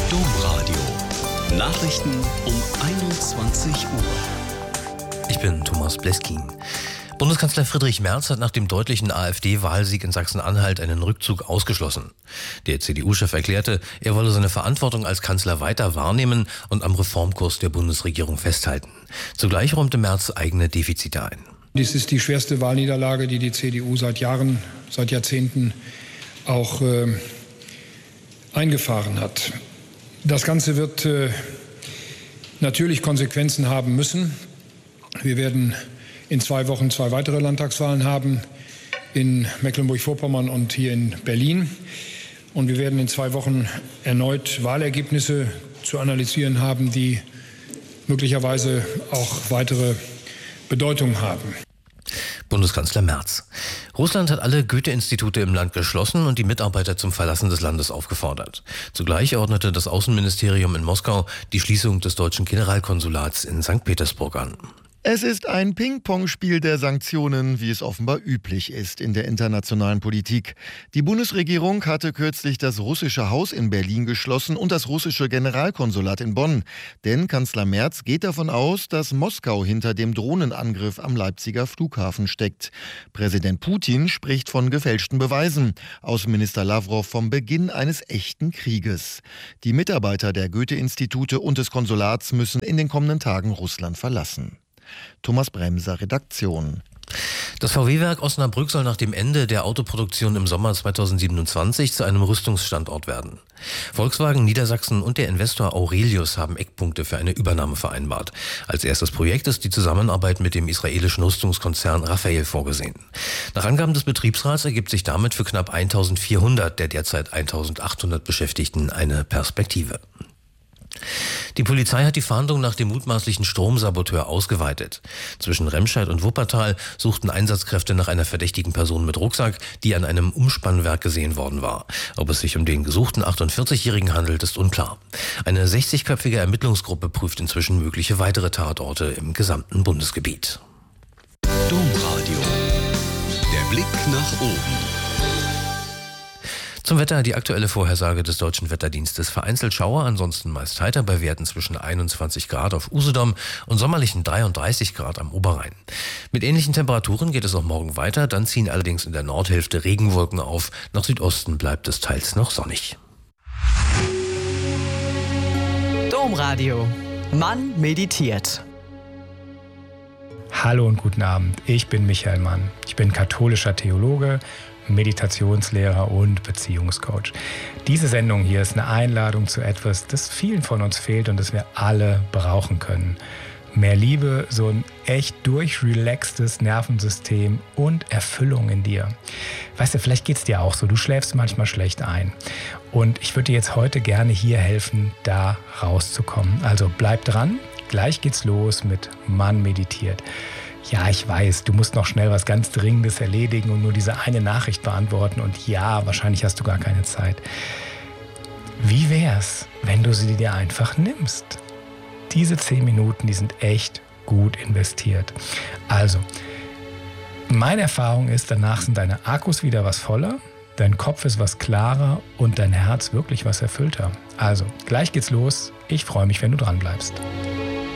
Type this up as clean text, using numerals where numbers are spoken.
Domradio. Nachrichten um 21 Uhr. Ich bin Thomas Bleskin. Bundeskanzler Friedrich Merz hat nach dem deutlichen AfD-Wahlsieg in Sachsen-Anhalt einen Rückzug ausgeschlossen. Der CDU-Chef erklärte, er wolle seine Verantwortung als Kanzler weiter wahrnehmen und am Reformkurs der Bundesregierung festhalten. Zugleich räumte Merz eigene Defizite ein. Dies ist die schwerste Wahlniederlage, die die CDU seit Jahrzehnten auch eingefahren hat. Das Ganze wird natürlich Konsequenzen haben müssen. Wir werden in 2 Wochen 2 weitere Landtagswahlen haben, in Mecklenburg-Vorpommern und hier in Berlin. Und wir werden in 2 Wochen erneut Wahlergebnisse zu analysieren haben, die möglicherweise auch weitere Bedeutung haben. Bundeskanzler Merz. Russland hat alle Goethe-Institute im Land geschlossen und die Mitarbeiter zum Verlassen des Landes aufgefordert. Zugleich ordnete das Außenministerium in Moskau die Schließung des deutschen Generalkonsulats in St. Petersburg an. Es ist ein Ping-Pong-Spiel der Sanktionen, wie es offenbar üblich ist in der internationalen Politik. Die Bundesregierung hatte kürzlich das russische Haus in Berlin geschlossen und das russische Generalkonsulat in Bonn. Denn Kanzler Merz geht davon aus, dass Moskau hinter dem Drohnenangriff am Leipziger Flughafen steckt. Präsident Putin spricht von gefälschten Beweisen. Außenminister Lavrov vom Beginn eines echten Krieges. Die Mitarbeiter der Goethe-Institute und des Konsulats müssen in den kommenden Tagen Russland verlassen. Thomas Bremser, Redaktion. Das VW-Werk Osnabrück soll nach dem Ende der Autoproduktion im Sommer 2027 zu einem Rüstungsstandort werden. Volkswagen Niedersachsen und der Investor Aurelius haben Eckpunkte für eine Übernahme vereinbart. Als erstes Projekt ist die Zusammenarbeit mit dem israelischen Rüstungskonzern Rafael vorgesehen. Nach Angaben des Betriebsrats ergibt sich damit für knapp 1400 der derzeit 1800 Beschäftigten eine Perspektive. Die Polizei hat die Fahndung nach dem mutmaßlichen Stromsaboteur ausgeweitet. Zwischen Remscheid und Wuppertal suchten Einsatzkräfte nach einer verdächtigen Person mit Rucksack, die an einem Umspannwerk gesehen worden war. Ob es sich um den gesuchten 48-Jährigen handelt, ist unklar. Eine 60-köpfige Ermittlungsgruppe prüft inzwischen mögliche weitere Tatorte im gesamten Bundesgebiet. Domradio. Der Blick nach oben. Zum Wetter die aktuelle Vorhersage des Deutschen Wetterdienstes. Vereinzelt Schauer, ansonsten meist heiter bei Werten zwischen 21 Grad auf Usedom und sommerlichen 33 Grad am Oberrhein. Mit ähnlichen Temperaturen geht es auch morgen weiter, dann ziehen allerdings in der Nordhälfte Regenwolken auf. Nach Südosten bleibt es teils noch sonnig. Domradio. Mann meditiert. Hallo und guten Abend, ich bin Michael Mann. Ich bin katholischer Theologe, Meditationslehrer und Beziehungscoach. Diese Sendung hier ist eine Einladung zu etwas, das vielen von uns fehlt und das wir alle brauchen können. Mehr Liebe, so ein echt durchrelaxtes Nervensystem und Erfüllung in dir. Weißt du, vielleicht geht's dir auch so, du schläfst manchmal schlecht ein. Und ich würde dir jetzt heute gerne hier helfen, da rauszukommen. Also bleib dran, gleich geht's los mit Mann meditiert. Ja, ich weiß, du musst noch schnell was ganz Dringendes erledigen und nur diese eine Nachricht beantworten. Und ja, wahrscheinlich hast du gar keine Zeit. Wie wär's, wenn du sie dir einfach nimmst? Diese 10 Minuten, die sind echt gut investiert. Also, meine Erfahrung ist, danach sind deine Akkus wieder was voller, dein Kopf ist was klarer und dein Herz wirklich was erfüllter. Also, gleich geht's los. Ich freue mich, wenn du dran bleibst.